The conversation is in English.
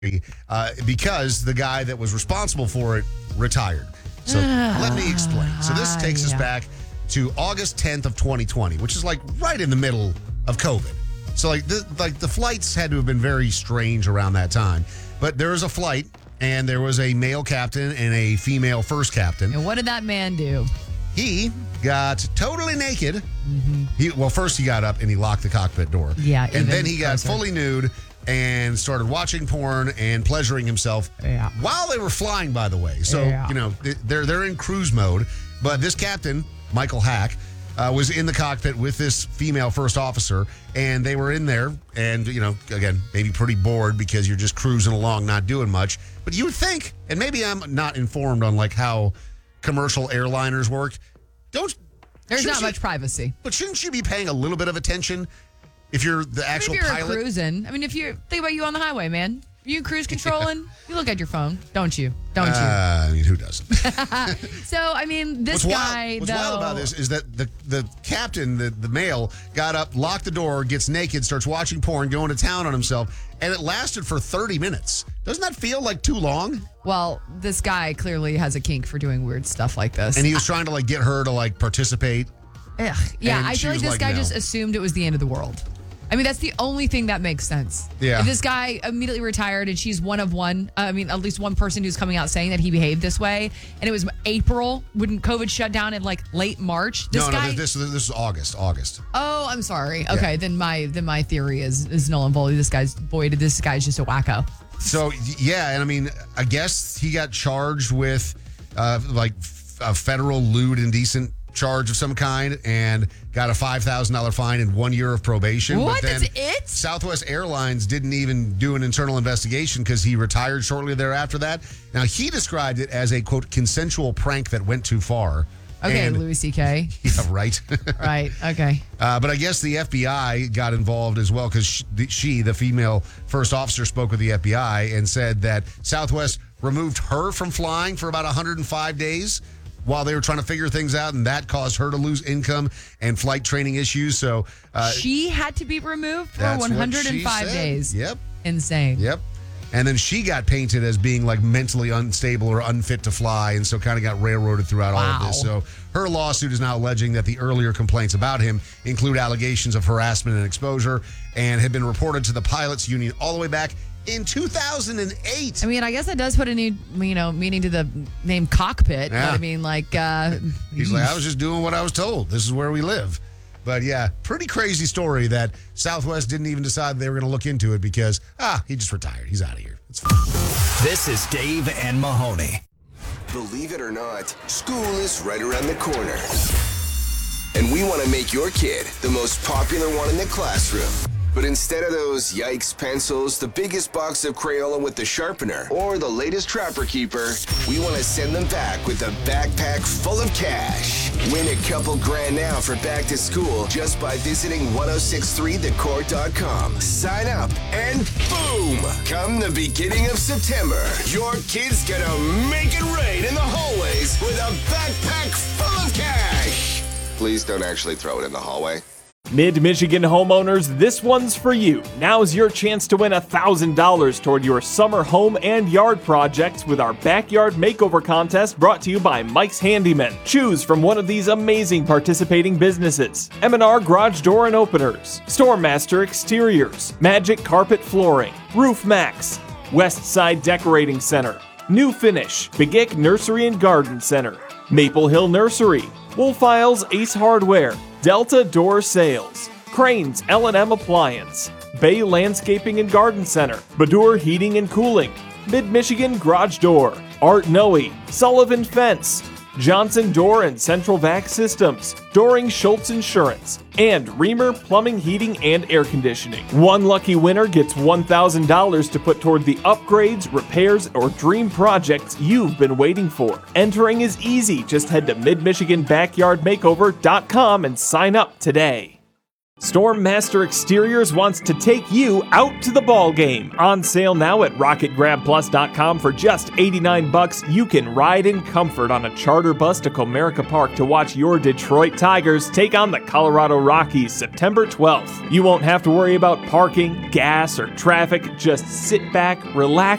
because the guy that was responsible for it retired. So let me explain. So this takes us back to August 10th of 2020, which is like right in the middle of COVID. So like the flights had to have been very strange around that time. But there was a flight, and there was a male captain and a female first captain. And what did that man do? He got totally naked. First he got up and he locked the cockpit door. Yeah. And then he got fully nude and started watching porn and pleasuring himself while they were flying, by the way. So, they're in cruise mode. But this captain, Michael Hack, was in the cockpit with this female first officer, and they were in there and, again, maybe pretty bored because you're just cruising along, not doing much. But you would think, and maybe I'm not informed on like how commercial airliners work. There's not much privacy. But shouldn't you be paying a little bit of attention if you're the actual pilot? If you're cruising. I mean, if you think about you on the highway, man. You cruise controlling, you look at your phone, don't you? I mean, who doesn't? So, I mean, what's wild about this is that the captain, the male, got up, locked the door, gets naked, starts watching porn, going to town on himself, and it lasted for 30 minutes. Doesn't that feel like too long? Well, this guy clearly has a kink for doing weird stuff like this. And he was trying to like get her to like participate. Yeah, I feel like this guy just assumed it was the end of the world. I mean, that's the only thing that makes sense. Yeah. If this guy immediately retired and she's one of one, at least one person who's coming out saying that he behaved this way, and it was April when COVID shut down in like late March. This is August. Oh, I'm sorry. Okay, then my theory is null and void. This guy's just a wacko. So yeah, and I mean, I guess he got charged with like a federal lewd indecent charge of some kind and got a $5,000 fine and 1 year of probation. What? But then That's it? Southwest Airlines didn't even do an internal investigation because he retired shortly thereafter that. Now, he described it as a, quote, consensual prank that went too far. Okay, Louis C.K. Yeah, right. Right, okay. But I guess the FBI got involved as well because the female first officer, spoke with the FBI and said that Southwest removed her from flying for about 105 days while they were trying to figure things out, and that caused her to lose income and flight training issues. So she had to be removed for 105 days. Yep. Insane. Yep. And then she got painted as being like mentally unstable or unfit to fly, and so kind of got railroaded throughout all of this. So her lawsuit is now alleging that the earlier complaints about him include allegations of harassment and exposure and had been reported to the pilots union all the way back in 2008. I mean, I guess that does put a new, meaning to the name cockpit. Yeah. But I mean, like... he's like, I was just doing what I was told. This is where we live. But yeah, pretty crazy story that Southwest didn't even decide they were going to look into it because, he just retired. He's out of here. It's fine. This is Dave and Mahoney. Believe it or not, school is right around the corner. And we want to make your kid the most popular one in the classroom. But instead of those yikes pencils, the biggest box of Crayola with the sharpener, or the latest Trapper Keeper, we want to send them back with a backpack full of cash. Win a couple grand now for back to school just by visiting 1063thecourt.com. Sign up and boom! Come the beginning of September, your kid's gonna make it rain in the hallways with a backpack full of cash. Please don't actually throw it in the hallway. Mid-Michigan homeowners, this one's for you. Now's your chance to win $1,000 toward your summer home and yard projects with our Backyard Makeover Contest brought to you by Mike's Handyman. Choose from one of these amazing participating businesses: M&R Garage Door and Openers, Stormmaster Exteriors, Magic Carpet Flooring, Roof Max, Westside Decorating Center, New Finish, Begic Nursery and Garden Center, Maple Hill Nursery, Wolf Isles Ace Hardware, Delta Door Sales, Cranes L&M Appliance, Bay Landscaping and Garden Center, Badur Heating and Cooling, Mid-Michigan Garage Door, Art Noe, Sullivan Fence, Johnson Door and Central Vac Systems, Doring Schultz Insurance, and Reamer Plumbing, Heating, and Air Conditioning. One lucky winner gets $1,000 to put toward the upgrades, repairs, or dream projects you've been waiting for. Entering is easy. Just head to MidMichiganBackyardMakeover.com and sign up today. Storm Master Exteriors wants to take you out to the ball game. On sale now at RocketGrabPlus.com for just $89. You can ride in comfort on a charter bus to Comerica Park to watch your Detroit Tigers take on the Colorado Rockies September 12th. You won't have to worry about parking, gas, or traffic. Just sit back, relax,